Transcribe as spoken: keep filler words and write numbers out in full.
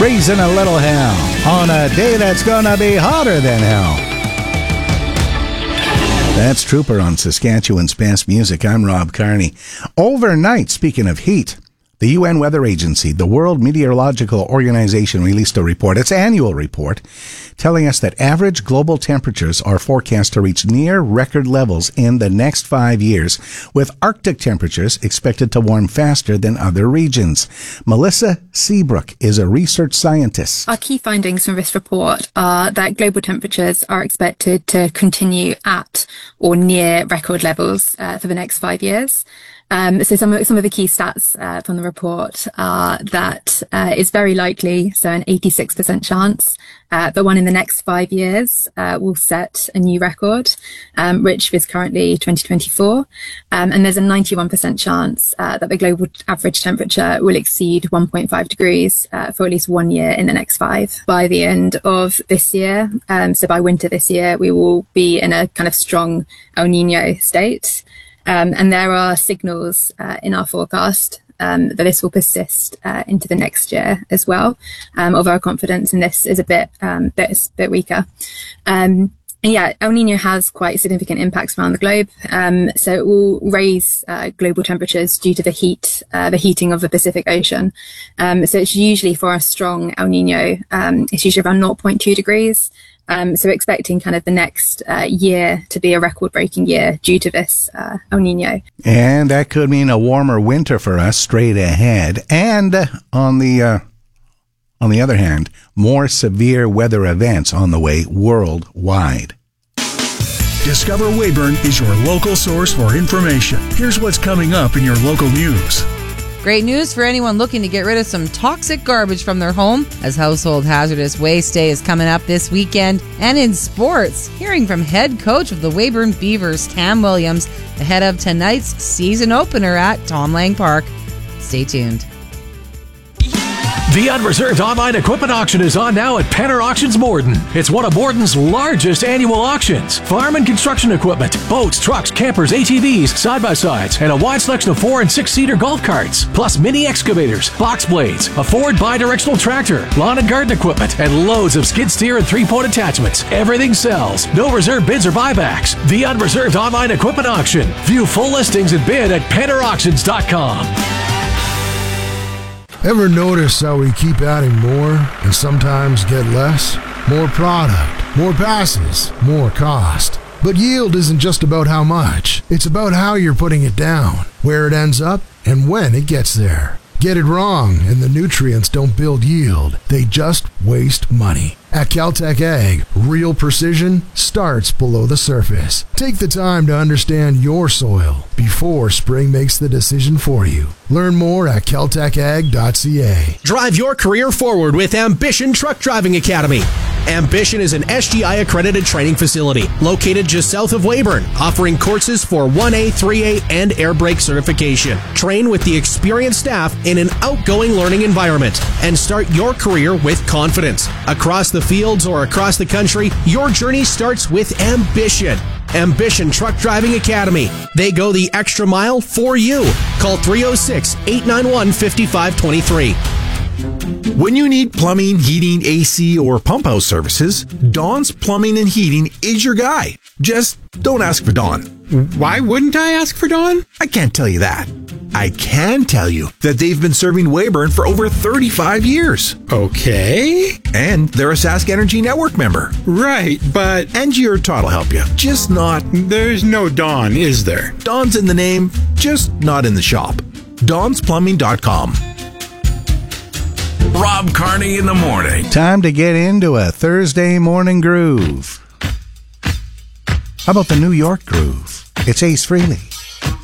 Raising a little hell on a day that's gonna be hotter than hell. That's Trooper on Saskatchewan's best music. I'm Rob Carney. Overnight, speaking of heat, the U N Weather Agency, the World Meteorological Organization, released a report, its annual report, telling us that average global temperatures are forecast to reach near record levels in the next five years, with Arctic temperatures expected to warm faster than other regions. Melissa Seabrook is a research scientist. Our key findings from this report are that global temperatures are expected to continue at or near record levels uh, for the next five years. Um, so some of, some of the key stats uh, from the report are that uh, it's very likely, so an eighty-six percent chance, uh, that one in the next five years uh, will set a new record, um, which is currently twenty twenty-four. Um, and there's a ninety-one percent chance uh, that the global average temperature will exceed one point five degrees uh, for at least one year in the next five. By the end of this year, um, so by winter this year, we will be in a kind of strong El Nino state. Um, and there are signals uh, in our forecast um, that this will persist uh, into the next year as well. Um, although our confidence in this is a bit um, bit, bit weaker. Um, and yeah, El Nino has quite significant impacts around the globe. Um, so it will raise uh, global temperatures due to the heat, uh, the heating of the Pacific Ocean. Um, so it's usually for a strong El Nino, um, it's usually around zero point two degrees. Um, so expecting kind of the next uh, year to be a record-breaking year due to this uh, El Nino. And that could mean a warmer winter for us straight ahead. And uh, on the uh, on the other hand, more severe weather events on the way worldwide. Discover Weyburn is your local source for information. Here's what's coming up in your local news. Great news for anyone looking to get rid of some toxic garbage from their home, as Household Hazardous Waste Day is coming up this weekend. And in sports, hearing from head coach of the Weyburn Beavers, Tam Williams, ahead of tonight's season opener at Tom Lang Park. Stay tuned. The Unreserved Online Equipment Auction is on now at Penner Auctions Morden. It's one of Morden's largest annual auctions. Farm and construction equipment, boats, trucks, campers, A T Vs, side-by-sides, and a wide selection of four- and six-seater golf carts, plus mini excavators, box blades, a Ford bi-directional tractor, lawn and garden equipment, and loads of skid steer and three-point attachments. Everything sells. No reserve bids or buybacks. The Unreserved Online Equipment Auction. View full listings and bid at penner auctions dot com. Ever notice how we keep adding more and sometimes get less? More product, more passes, more cost. But yield isn't just about how much. It's about how you're putting it down, where it ends up, and when it gets there. Get it wrong, and the nutrients don't build yield. They just waste money. At Caltech Ag, real precision starts below the surface. Take the time to understand your soil before spring makes the decision for you. Learn more at caltech ag dot c a. Drive your career forward with Ambition Truck Driving Academy. Ambition is an S G I-accredited training facility located just south of Weyburn, offering courses for one A, three A, and air brake certification. Train with the experienced staff in an outgoing learning environment and start your career with confidence. Across the fields or across the country, your journey starts with Ambition. Ambition Truck Driving Academy. They go the extra mile for you. Call three oh six, eight nine one, five five two three. When you need plumbing, heating, A C, or pump house services, Don's Plumbing and Heating is your guy. Just don't ask for Don. Why wouldn't I ask for Don? I can't tell you that. I can tell you that they've been serving Weyburn for over thirty-five years. Okay. And they're a Sask Energy Network member. Right, but... Angie or Todd will help you. Just not... There's no Don, is there? Don's in the name, just not in the shop. dons plumbing dot com. Rob Carney in the morning. Time to get into a Thursday morning groove. How about the New York groove? It's Ace Frehley.